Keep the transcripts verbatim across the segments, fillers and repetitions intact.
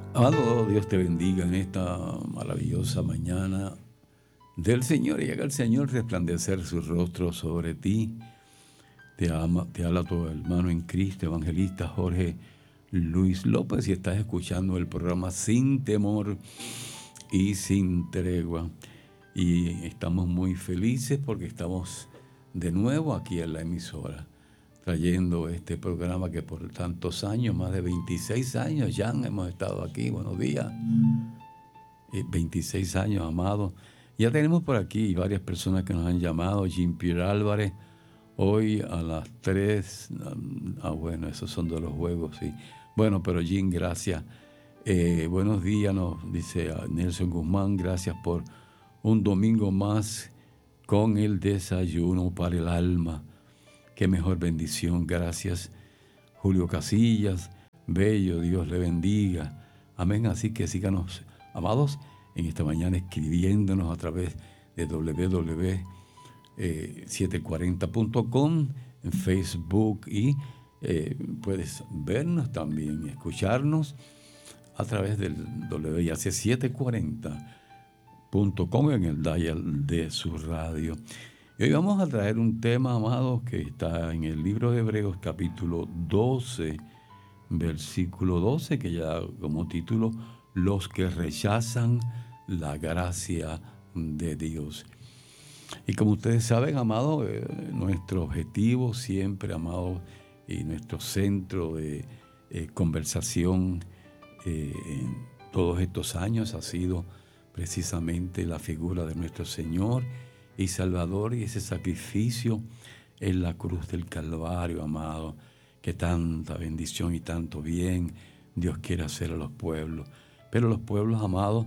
Amado, Dios te bendiga en esta maravillosa mañana del Señor. Y haga el Señor resplandecer su rostro sobre ti. Te ama, te habla tu hermano en Cristo, evangelista Jorge Luis López, y estás escuchando el programa Sin Temor y Sin Tregua. Y estamos muy felices porque estamos de nuevo aquí en la emisora, trayendo este programa que por tantos años, más de veintiséis años ya hemos estado aquí. Buenos días. Eh, veintiséis años, amado. Ya tenemos por aquí varias personas que nos han llamado. Jean Pierre Álvarez, hoy a las tres. Ah, bueno, esos son de los juegos, sí. Bueno, pero Jean, gracias. Eh, buenos días, nos dice Nelson Guzmán, gracias por un domingo más con el desayuno para el alma. Qué mejor bendición, gracias. Julio Casillas, bello, Dios le bendiga. Amén, así que síganos, amados, en esta mañana escribiéndonos a través de doble u doble u doble u punto setecientos cuarenta punto com, en Facebook, y eh, puedes vernos también, escucharnos a través del doble u setecientos cuarenta punto com en el dial de su radio. Y hoy vamos a traer un tema, amados, que está en el libro de Hebreos capítulo doce, versículo doce, que ya como título, los que rechazan la gracia de Dios. Y como ustedes saben, amados, eh, nuestro objetivo siempre, amados, y nuestro centro de eh, conversación eh, en todos estos años ha sido precisamente la figura de nuestro Señor y Salvador, y ese sacrificio en la cruz del Calvario, amado, que tanta bendición y tanto bien Dios quiere hacer a los pueblos. Pero los pueblos, amados,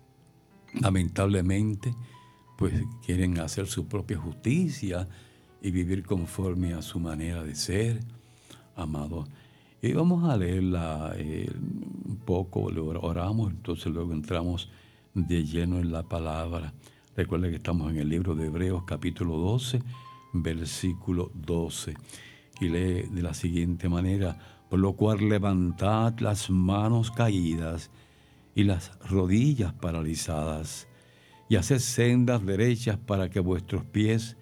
lamentablemente, pues quieren hacer su propia justicia y vivir conforme a su manera de ser, amado. Y vamos a leerla eh, un poco, oramos, entonces luego entramos de lleno en la palabra. Recuerda que estamos en el libro de Hebreos capítulo doce, versículo doce. Y lee de la siguiente manera: por lo cual levantad las manos caídas y las rodillas paralizadas, y haced sendas derechas para que vuestros pies,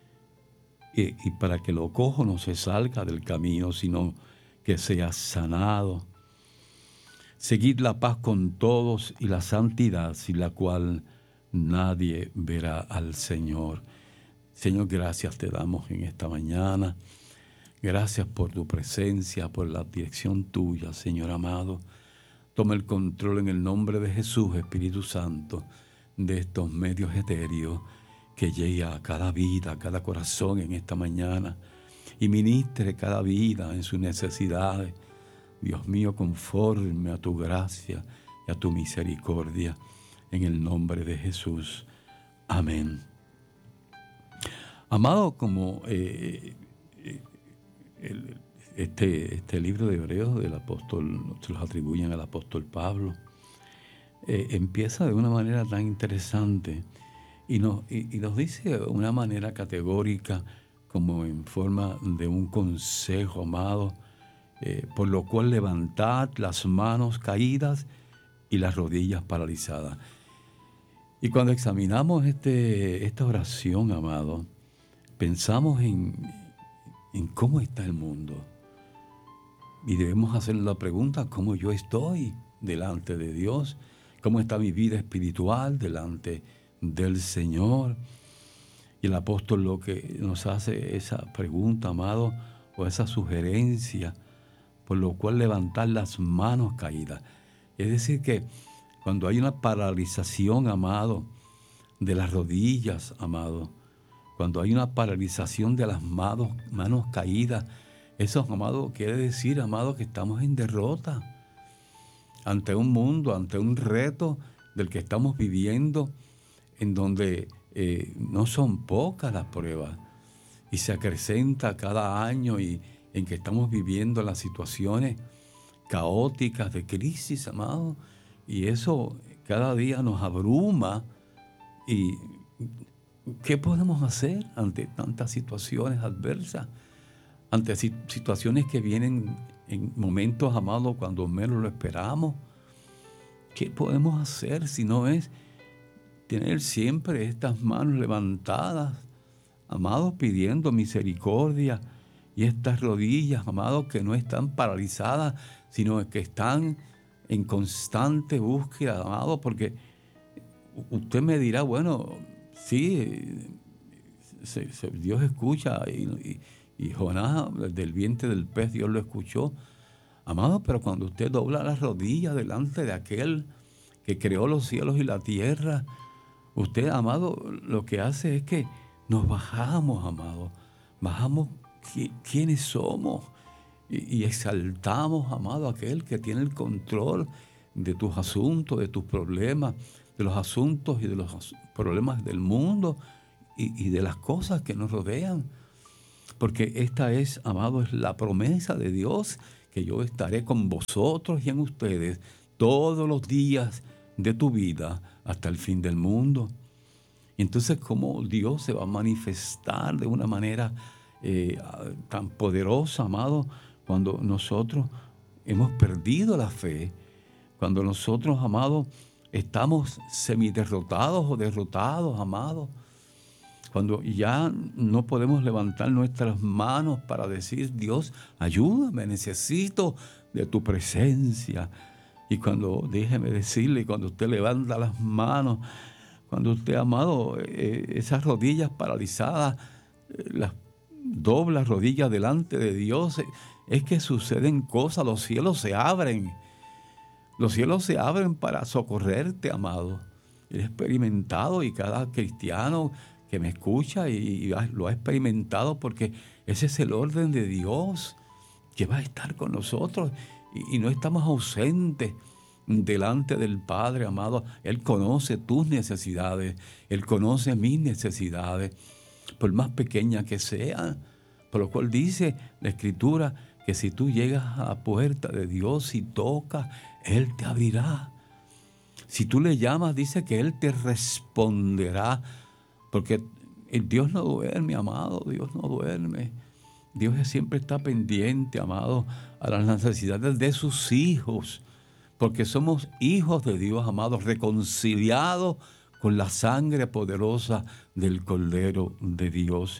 y, y para que lo cojo no se salga del camino, sino que sea sanado. Seguid la paz con todos y la santidad, sin la cual nadie verá al Señor. Señor, gracias te damos en esta mañana. Gracias por tu presencia, por la dirección tuya, Señor amado. Toma el control en el nombre de Jesús, Espíritu Santo, de estos medios etéreos, que llegue a cada vida, a cada corazón en esta mañana, y ministre cada vida en sus necesidades. Dios mío, conforme a tu gracia y a tu misericordia, en el nombre de Jesús. Amén. Amado, como eh, el, este, este libro de Hebreos del apóstol, se los atribuyen al apóstol Pablo, eh, empieza de una manera tan interesante y nos, y, y nos dice de una manera categórica, como en forma de un consejo, amado, eh, por lo cual levantad las manos caídas y las rodillas paralizadas. Y cuando examinamos este, esta oración, amado, pensamos en, en cómo está el mundo. Y debemos hacer la pregunta: ¿cómo yo estoy delante de Dios? ¿Cómo está mi vida espiritual delante del Señor? Y el apóstol lo que nos hace esa pregunta, amado, o esa sugerencia, por lo cual levantar las manos caídas. Es decir, que cuando hay una paralización, amado, de las rodillas, amado, cuando hay una paralización de las manos, manos caídas, eso, amado, quiere decir, amado, que estamos en derrota ante un mundo, ante un reto del que estamos viviendo, en donde eh, no son pocas las pruebas y se acrecenta cada año, y en que estamos viviendo las situaciones caóticas de crisis, amado, y eso cada día nos abruma. ¿Y qué podemos hacer ante tantas situaciones adversas? Ante si- situaciones que vienen en momentos, amados, cuando menos lo esperamos. ¿qué podemos hacer si no es tener siempre estas manos levantadas, amados, pidiendo misericordia, y estas rodillas, amados, que no están paralizadas, sino que están en constante búsqueda, amado? Porque usted me dirá, bueno, sí, se, se, Dios escucha, y, y, y Jonás, del vientre del pez, Dios lo escuchó, amado, pero cuando usted dobla las rodillas delante de aquel que creó los cielos y la tierra, usted, amado, lo que hace es que nos bajamos, amado, bajamos quiénes somos y, y exaltamos, amado, a aquel que tiene el control de tus asuntos, de tus problemas, de los asuntos y de los problemas del mundo y, y de las cosas que nos rodean. Porque esta es, amado, es la promesa de Dios, que yo estaré con vosotros y en ustedes todos los días de tu vida hasta el fin del mundo. Y entonces, ¿cómo Dios se va a manifestar de una manera eh, tan poderosa, amado, cuando nosotros hemos perdido la fe? Cuando nosotros, amado, estamos semiderrotados o derrotados, amado. Cuando ya no podemos levantar nuestras manos para decir, Dios, ayúdame, necesito de tu presencia. Y cuando, déjeme decirle, cuando usted levanta las manos, cuando usted, amado, eh, esas rodillas paralizadas, eh, las dobla rodillas delante de Dios, eh, es que suceden cosas, los cielos se abren. Los cielos se abren para socorrerte, amado. He experimentado, y cada cristiano que me escucha y, y lo ha experimentado, porque ese es el orden de Dios que va a estar con nosotros y, y no estamos ausentes delante del Padre, amado. Él conoce tus necesidades, Él conoce mis necesidades, por más pequeñas que sean, por lo cual dice la Escritura que si tú llegas a la puerta de Dios y tocas, Él te abrirá. Si tú le llamas, dice que Él te responderá, porque el Dios no duerme, amado, Dios no duerme. Dios siempre está pendiente, amado, a las necesidades de sus hijos, porque somos hijos de Dios, amados, reconciliados con la sangre poderosa del Cordero de Dios.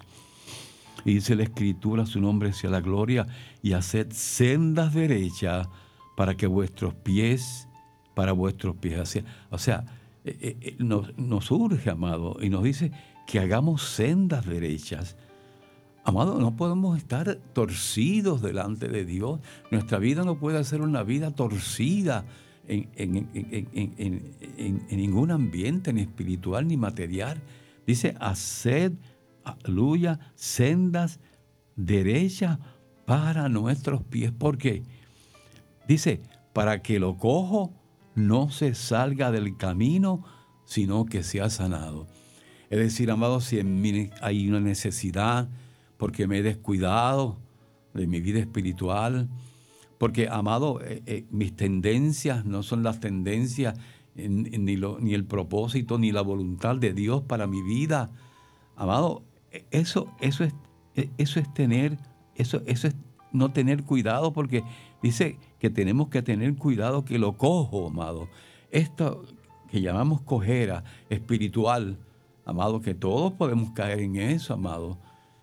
Y dice la Escritura, su nombre sea la gloria, y haced sendas derechas para que vuestros pies, para vuestros pies, o sea, eh, eh, nos, nos urge, amado, y nos dice que hagamos sendas derechas. Amado, no podemos estar torcidos delante de Dios. Nuestra vida no puede ser una vida torcida en, en, en, en, en, en, en ningún ambiente, ni espiritual ni material. Dice, haced, aleluya, sendas derechas para nuestros pies. ¿Por qué? Dice, para que lo cojo no se salga del camino, sino que sea sanado. Es decir, amado, si en mí hay una necesidad, porque me he descuidado de mi vida espiritual, porque, amado, eh, eh, mis tendencias no son las tendencias, eh, ni, lo, ni el propósito, ni la voluntad de Dios para mi vida. Amado, eso, eso, es, eso es tener, eso, eso es no tener cuidado, porque dice que tenemos que tener cuidado que lo cojo, amado. Esto que llamamos cojera espiritual, amado, que todos podemos caer en eso, amado.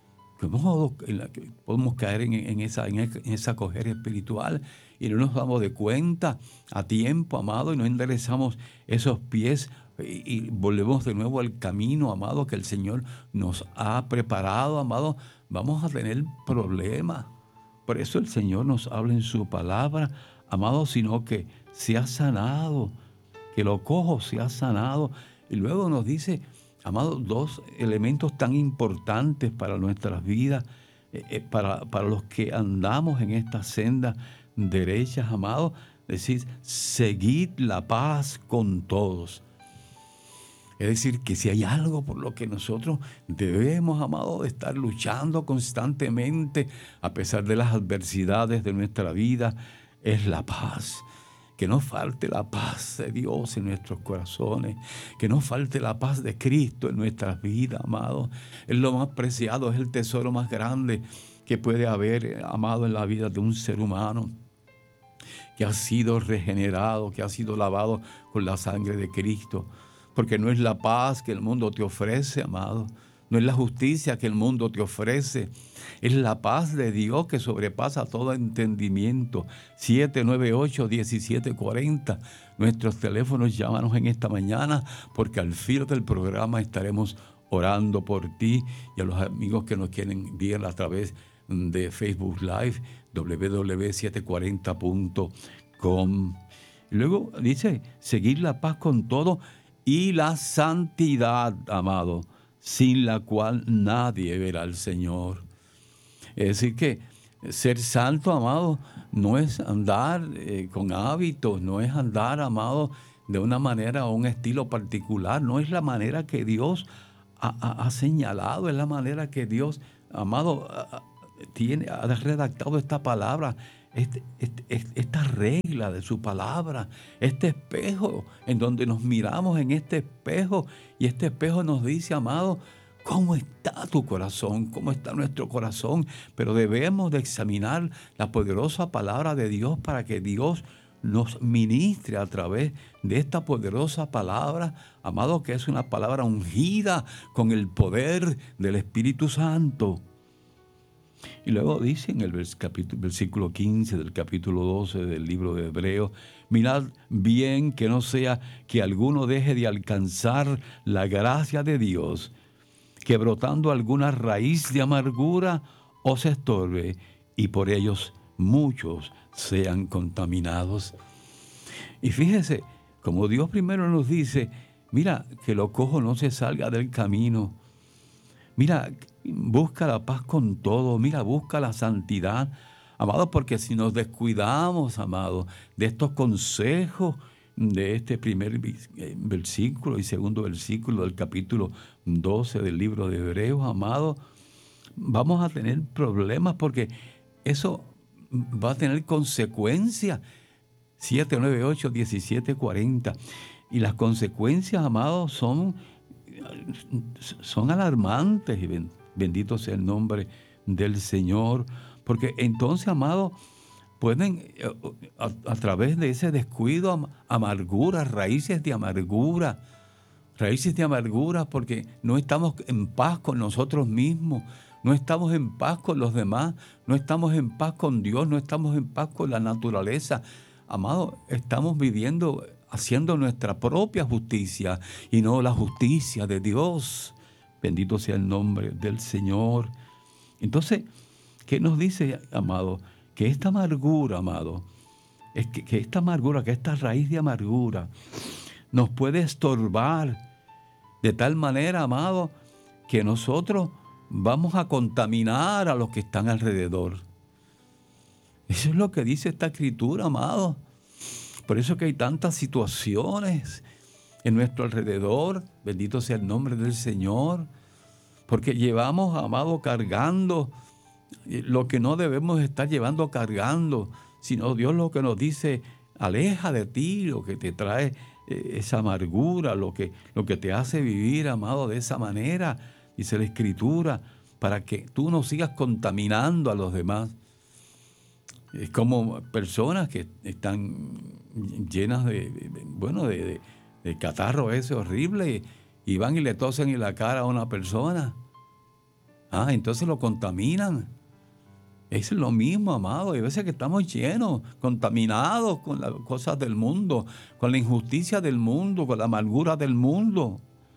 Podemos caer en, en, esa, en esa cojera espiritual y no nos damos de cuenta a tiempo, amado, y no enderezamos esos pies y, y volvemos de nuevo al camino, amado, que el Señor nos ha preparado, amado. Vamos a tener problemas. Por eso el Señor nos habla en su palabra, amado, sino que se ha sanado, que lo cojo se ha sanado. Y luego nos dice, amado, dos elementos tan importantes para nuestras vidas, eh, para, para los que andamos en esta senda derechas, amado. Decir, seguid la paz con todos. Es decir, que si hay algo por lo que nosotros debemos, amado, de estar luchando constantemente a pesar de las adversidades de nuestra vida, es la paz. Que no falte la paz de Dios en nuestros corazones, que no falte la paz de Cristo en nuestras vidas, amado. Es lo más preciado, es el tesoro más grande que puede haber, amado, en la vida de un ser humano. que has sido regenerado, que has sido lavado con la sangre de Cristo. Porque no es la paz que el mundo te ofrece, amado. No es la justicia que el mundo te ofrece. Es la paz de Dios que sobrepasa todo entendimiento. siete nueve ocho, diecisiete cuarenta. Nuestros teléfonos, llámanos en esta mañana, porque al filo del programa estaremos orando por ti y a los amigos que nos quieren ver a través de Facebook Live, doble u doble u doble u punto setecientos cuarenta punto com. Y luego dice, seguir la paz con todo y la santidad, amado, sin la cual nadie verá al Señor. Es decir que ser santo, amado, no es andar eh, con hábitos, no es andar, amado, de una manera o un estilo particular, no es la manera que Dios ha, ha, ha señalado, es la manera que Dios, amado, ha, tiene, ha redactado esta palabra, este, este, esta regla de su palabra, este espejo en donde nos miramos en este espejo y este espejo nos dice, amado, ¿cómo está tu corazón? ¿Cómo está nuestro corazón? Pero debemos de examinar la poderosa palabra de Dios para que Dios nos ministre a través de esta poderosa palabra, amado, que es una palabra ungida con el poder del Espíritu Santo. Y luego dice en el vers- capítulo, versículo quince del capítulo doce del libro de Hebreos, mirad bien que no sea que alguno deje de alcanzar la gracia de Dios, que brotando alguna raíz de amargura os estorbe y por ellos muchos sean contaminados. Y fíjese, como Dios primero nos dice, mira, que lo cojo no se salga del camino. Mira, busca la paz con todo, mira, busca la santidad, amado, porque si nos descuidamos, amado, de estos consejos, de este primer versículo y segundo versículo del capítulo doce del libro de Hebreos, amado, vamos a tener problemas porque eso va a tener consecuencias. siete nueve ocho, diecisiete cuarenta. Y las consecuencias, amados, son, son alarmantes. Y bendito sea el nombre del Señor. Porque entonces, amados, pueden, a, a través de ese descuido, amargura, raíces de amargura, raíces de amargura, porque no estamos en paz con nosotros mismos, no estamos en paz con los demás, no estamos en paz con Dios, no estamos en paz con la naturaleza. Amado, estamos viviendo, haciendo nuestra propia justicia y no la justicia de Dios. Bendito sea el nombre del Señor. Entonces, ¿qué nos dice, amado? Que esta amargura, amado, es que, que esta amargura, que esta raíz de amargura nos puede estorbar de tal manera, amado, que nosotros vamos a contaminar a los que están alrededor. Eso es lo que dice esta escritura, amado. Por eso que hay tantas situaciones en nuestro alrededor, bendito sea el nombre del Señor, porque llevamos, amado, cargando lo que no debemos estar llevando cargando, sino Dios lo que nos dice, aleja de ti lo que te trae eh, esa amargura, lo que, lo que te hace vivir, amado, de esa manera, dice la Escritura, para que tú no sigas contaminando a los demás. Es como personas que están llenas de, de, de bueno, de, de, de catarro ese horrible y, y van y le tosen en la cara a una persona. Ah, entonces lo contaminan. Es lo mismo, amado. Hay veces que estamos llenos, contaminados con las cosas del mundo, con la injusticia del mundo, con la amargura del mundo.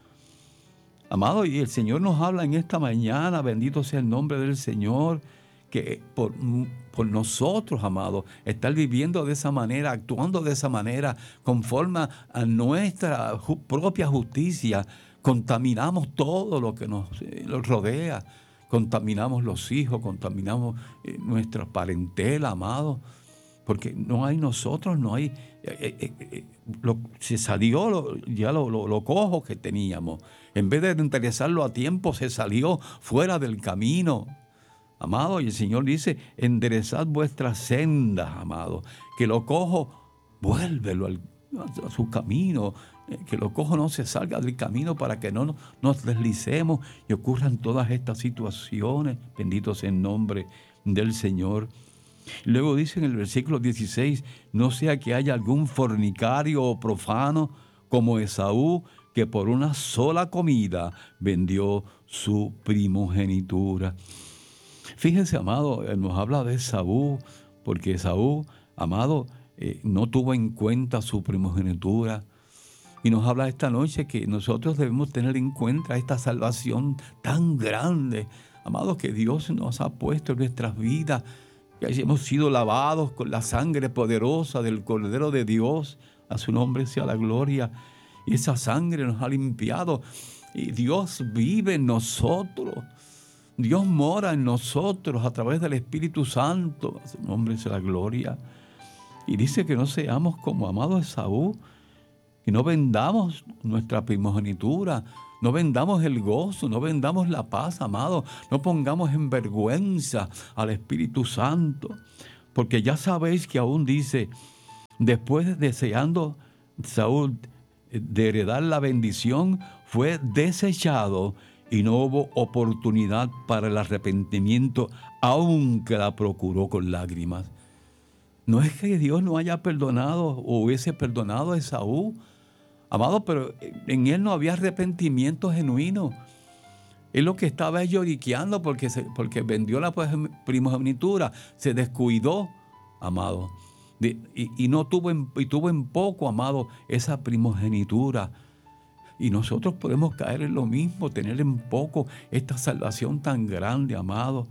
Amado, y el Señor nos habla en esta mañana, bendito sea el nombre del Señor, que por, por nosotros, amado, estar viviendo de esa manera, actuando de esa manera, conforme a nuestra ju- propia justicia, contaminamos todo lo que nos, eh, nos rodea. Contaminamos los hijos, contaminamos eh, nuestra parentela, amado, porque no hay nosotros, no hay, eh, eh, eh, lo, se salió lo, ya lo, lo, lo cojo que teníamos. En vez de enderezarlo a tiempo, se salió fuera del camino, amado, y el Señor dice, enderezad vuestras sendas, amado, que lo cojo, vuélvelo al, a su camino, que lo cojo no se salga del camino para que no nos deslicemos y ocurran todas estas situaciones. Bendito sea el nombre del Señor. Luego dice en el versículo dieciséis, no sea que haya algún fornicario o profano como Esaú, que por una sola comida vendió su primogenitura. Fíjense, amado, nos habla de Esaú, porque Esaú, amado, eh, no tuvo en cuenta su primogenitura. Y nos habla esta noche que nosotros debemos tener en cuenta esta salvación tan grande, amados, que Dios nos ha puesto en nuestras vidas, que hemos sido lavados con la sangre poderosa del Cordero de Dios. A su nombre sea la gloria. Y esa sangre nos ha limpiado. Y Dios vive en nosotros. Dios mora en nosotros a través del Espíritu Santo. A su nombre sea la gloria. Y dice que no seamos como amado Esaú, que no vendamos nuestra primogenitura, no vendamos el gozo, no vendamos la paz, amado. No pongamos en vergüenza al Espíritu Santo. Porque ya sabéis que aún dice, después deseando Saúl de heredar la bendición, fue desechado y no hubo oportunidad para el arrepentimiento, aunque la procuró con lágrimas. No es que Dios no haya perdonado o hubiese perdonado a Esaú, amado, pero en él no había arrepentimiento genuino. Él lo que estaba es lloriqueando porque, se, porque vendió la primogenitura, se descuidó, amado. De, y, y no tuvo en, y tuvo en poco, amado, esa primogenitura. Y nosotros podemos caer en lo mismo, tener en poco esta salvación tan grande, amado.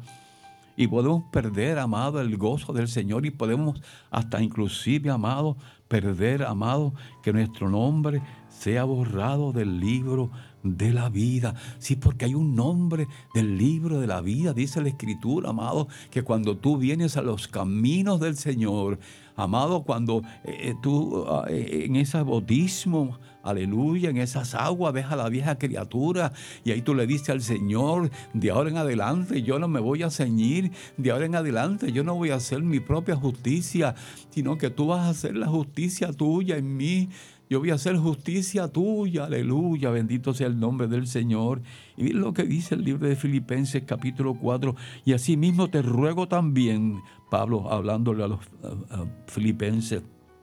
Y podemos perder, amado, el gozo del Señor, y podemos hasta inclusive, amado, perder, amado, que nuestro nombre sea borrado del libro de la vida. Sí, porque hay un nombre del libro de la vida, dice la Escritura, amado, que cuando tú vienes a los caminos del Señor, amado, cuando eh, tú eh, en ese bautismo, aleluya, en esas aguas ves a la vieja criatura y ahí tú le dices al Señor, de ahora en adelante yo no me voy a ceñir, de ahora en adelante yo no voy a hacer mi propia justicia, sino que tú vas a hacer la justicia tuya en mí. Yo voy a hacer justicia tuya, aleluya, bendito sea el nombre del Señor. Y miren lo que dice el libro de Filipenses capítulo cuatro, y así mismo te ruego también, Pablo hablándole a los a, a filipenses,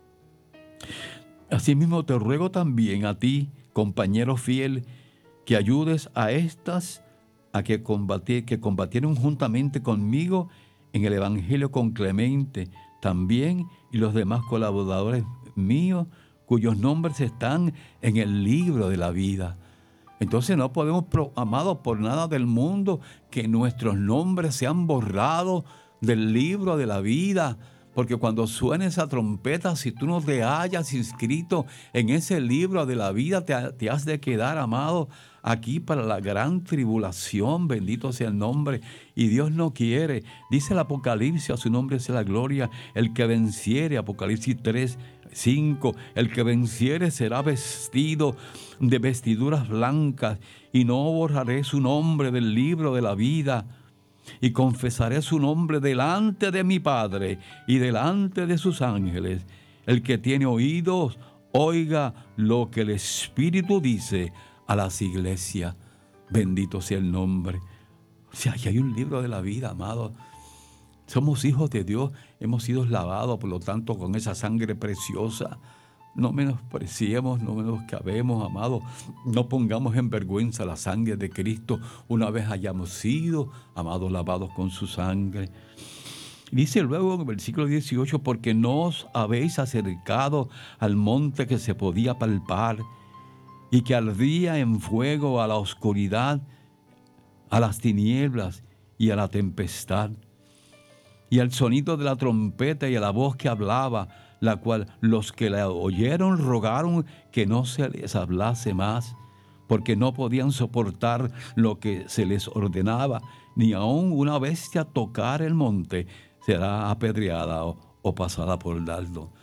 asimismo te ruego también a ti, compañero fiel, que ayudes a estas a que, combatir, que combatieron juntamente conmigo en el Evangelio con Clemente, también y los demás colaboradores míos, cuyos nombres están en el libro de la vida. Entonces no podemos, amados, por nada del mundo, que nuestros nombres sean borrados del libro de la vida. Porque cuando suene esa trompeta, si tú no te hayas inscrito en ese libro de la vida, te, te has de quedar, amado, aquí para la gran tribulación. Bendito sea el nombre. Y Dios no quiere. Dice el Apocalipsis, a su nombre sea la gloria, el que venciere, Apocalipsis tres, cinco, el que venciere será vestido de vestiduras blancas, y no borraré su nombre del libro de la vida, y confesaré su nombre delante de mi Padre y delante de sus ángeles. El que tiene oídos, oiga lo que el Espíritu dice a las iglesias. Bendito sea el nombre. O sea, aquí hay un libro de la vida, amado. Somos hijos de Dios, hemos sido lavados, por lo tanto, con esa sangre preciosa. No menospreciemos, no menoscabemos, amados. No pongamos en vergüenza la sangre de Cristo una vez hayamos sido, amados, lavados con su sangre. Dice luego en el versículo dieciocho, porque no os habéis acercado al monte que se podía palpar y que ardía en fuego, a la oscuridad, a las tinieblas y a la tempestad, y al sonido de la trompeta y a la voz que hablaba, la cual los que la oyeron rogaron que no se les hablase más, porque no podían soportar lo que se les ordenaba, ni aun una bestia tocar el monte será apedreada o, o pasada por dardo.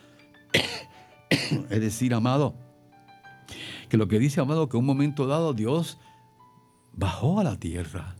Es decir, amado, que lo que dice, amado, que en un momento dado Dios bajó a la tierra.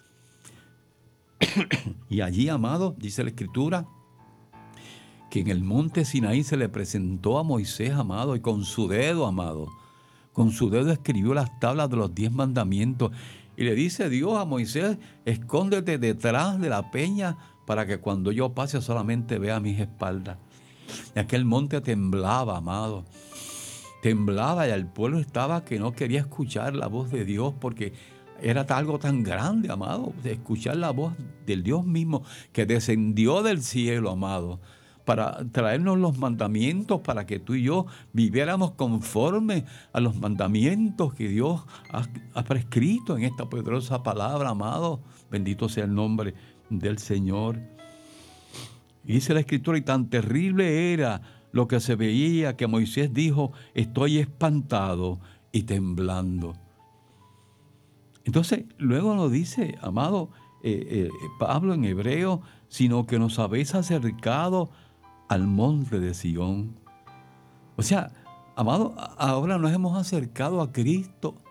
Y allí, amado, dice la Escritura, que en el monte Sinaí se le presentó a Moisés, amado, y con su dedo, amado, con su dedo escribió las tablas de los diez mandamientos. Y le dice Dios a Moisés, escóndete detrás de la peña para que cuando yo pase solamente vea mis espaldas. Y aquel monte temblaba, amado. Temblaba y el pueblo estaba que no quería escuchar la voz de Dios porque era algo tan grande, amado, de escuchar la voz del Dios mismo que descendió del cielo, amado, para traernos los mandamientos, para que tú y yo viviéramos conforme a los mandamientos que Dios ha, ha prescrito en esta poderosa palabra, amado. Bendito sea el nombre del Señor. Y dice la Escritura, y tan terrible era lo que se veía que Moisés dijo, estoy espantado y temblando. Entonces, luego nos dice, amado eh, eh, Pablo en hebreo, sino que nos habéis acercado al monte de Sión. O sea, amado, ahora nos hemos acercado a Cristo